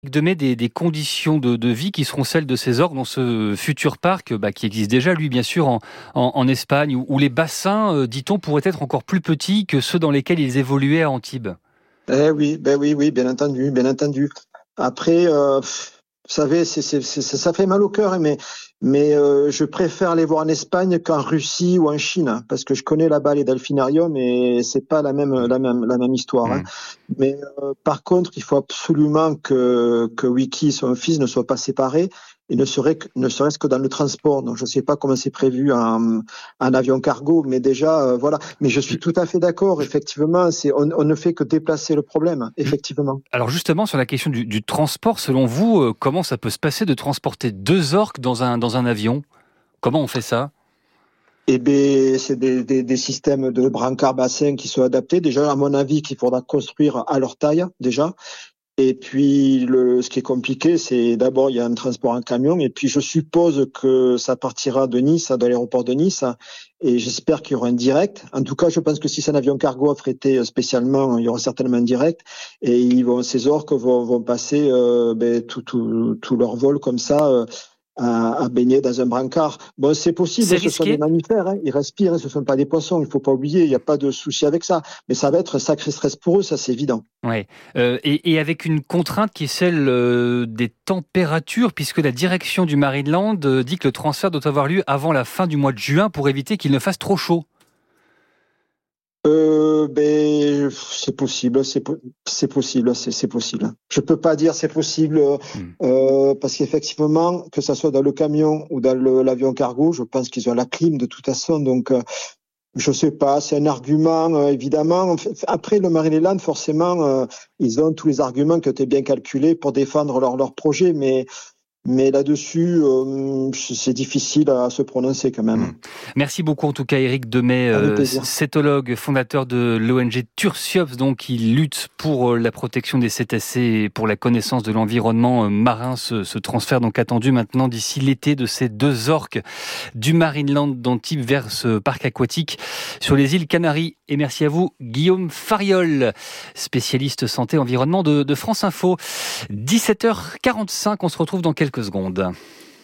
Demet des conditions de vie qui seront celles de ces orques dans ce futur parc qui existe déjà, lui, bien sûr, en Espagne, où les bassins, dit-on, pourraient être encore plus petits que ceux dans lesquels ils évoluaient à Antibes. Oui, bien entendu. Après, vous savez, ça fait mal au cœur, mais je préfère aller voir en Espagne qu'en Russie ou en Chine, parce que je connais là-bas les delphinariums et c'est pas la même histoire. Hein. Mais par contre, il faut absolument que Wiki et son fils ne soient pas séparés, et ne serait-ce que dans le transport. Donc je ne sais pas comment c'est prévu en avion cargo, mais déjà voilà. Mais je suis tout à fait d'accord. Effectivement, on ne fait que déplacer le problème. Effectivement. Alors justement, sur la question du transport, selon vous, comment ça peut se passer de transporter 2 orques dans un avion ? Comment on fait ça ? Eh bien, c'est des systèmes de brancard bassin qui sont adaptés. Déjà, à mon avis, qu'il faudra construire à leur taille, déjà. Et puis, ce qui est compliqué, c'est d'abord, il y a un transport en camion. Et puis, je suppose que ça partira de Nice, de l'aéroport de Nice. Et j'espère qu'il y aura un direct. En tout cas, je pense que si c'est un avion cargo affrété spécialement, il y aura certainement un direct. Et ces orques vont passer tout leur vol comme ça. À baigner dans un brancard. Bon, c'est possible, ce sont des mammifères, hein. Ils respirent, ce ne sont pas des poissons, il ne faut pas oublier, il n'y a pas de souci avec ça. Mais ça va être un sacré stress pour eux, ça c'est évident. Ouais. Et avec une contrainte qui est celle des températures, puisque la direction du Marineland dit que le transfert doit avoir lieu avant la fin du mois de juin pour éviter qu'il ne fasse trop chaud. C'est possible. Je peux pas dire c'est possible parce qu'effectivement, que ça soit dans le camion ou dans l'avion cargo, je pense qu'ils ont la clim de toute façon. Donc, je sais pas, c'est un argument évidemment. Après le Marineland, forcément, ils ont tous les arguments qui ont été bien calculés pour défendre leur projet, mais là-dessus, c'est difficile à se prononcer quand même. Merci beaucoup en tout cas Éric Demet, cétologue, fondateur de l'ONG Tursiops, donc qui lutte pour la protection des cétacés et pour la connaissance de l'environnement marin. Ce transfert donc attendu maintenant d'ici l'été de ces 2 orques du Marineland d'Antibes vers ce parc aquatique sur les îles Canaries. Et merci à vous Guillaume Fariol, spécialiste santé environnement de France Info. 17h45, on se retrouve dans quelques secondes.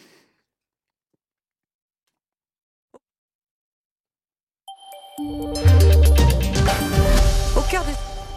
Au cœur de...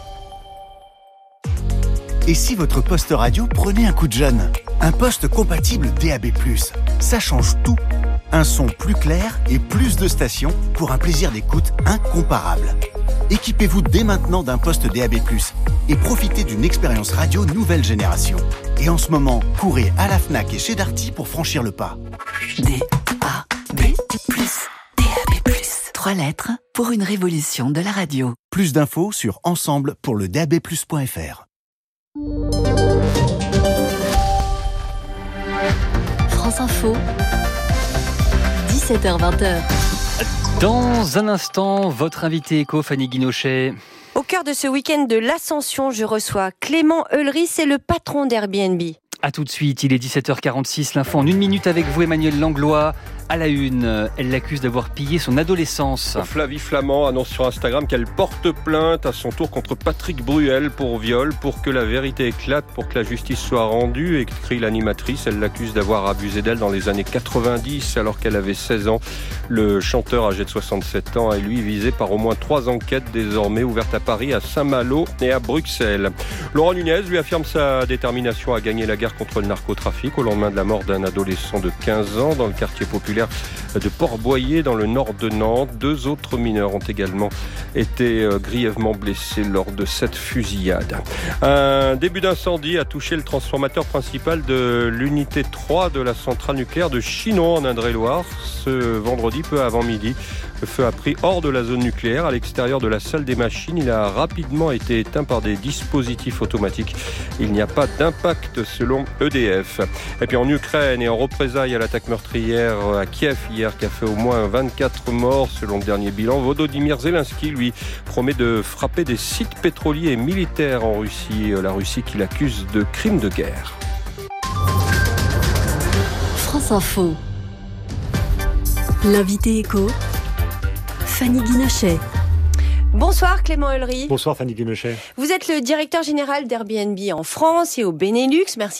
Et si votre poste radio prenait un coup de jeune ? Un poste compatible DAB+, ça change tout. Un son plus clair et plus de stations pour un plaisir d'écoute incomparable. Équipez-vous dès maintenant d'un poste DAB+, et profitez d'une expérience radio nouvelle génération. Et en ce moment, courez à la Fnac et chez Darty pour franchir le pas. DAB+. 3 lettres pour une révolution de la radio. Plus d'infos sur ensemble pour le dabplus.fr. France Info, 17h-20h. Dans un instant, votre invité éco, Fanny Guinochet. Au cœur de ce week-end de l'Ascension, je reçois Clément Eulery, c'est le patron d'Airbnb. A tout de suite, il est 17h46, l'info en 1 minute avec vous Emmanuel Langlois. À la une, elle l'accuse d'avoir pillé son adolescence. Flavie Flamand annonce sur Instagram qu'elle porte plainte à son tour contre Patrick Bruel pour viol, pour que la vérité éclate, pour que la justice soit rendue, écrit l'animatrice. Elle l'accuse d'avoir abusé d'elle dans les années 90 alors qu'elle avait 16 ans. Le chanteur âgé de 67 ans est lui visé par au moins 3 enquêtes désormais ouvertes à Paris, à Saint-Malo et à Bruxelles. Laurent Nunez lui affirme sa détermination à gagner la guerre contre le narcotrafic au lendemain de la mort d'un adolescent de 15 ans dans le quartier populaire de Port-Boyer dans le nord de Nantes. 2 autres mineurs ont également été grièvement blessés lors de cette fusillade. Un début d'incendie a touché le transformateur principal de l'unité 3 de la centrale nucléaire de Chinon en Indre-et-Loire ce vendredi peu avant midi. Le feu a pris hors de la zone nucléaire, à l'extérieur de la salle des machines. Il a rapidement été éteint par des dispositifs automatiques. Il n'y a pas d'impact selon EDF. Et puis en Ukraine et en représailles à l'attaque meurtrière à Kiev hier qui a fait au moins 24 morts selon le dernier bilan, Volodymyr Zelensky lui promet de frapper des sites pétroliers et militaires en Russie. La Russie qui l'accuse de crimes de guerre. France Info. L'invité éco, Fanny Guinochet. Bonsoir Clément Eulery. Bonsoir Fanny Guinochet. Vous êtes le directeur général d'Airbnb en France et au Benelux. Merci